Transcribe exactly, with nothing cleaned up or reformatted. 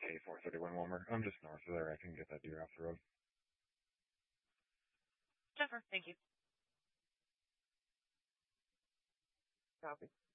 K four thirty-one Wilmer. I'm just north of there. I can get that deer off the road. Jennifer, thank you. Copy.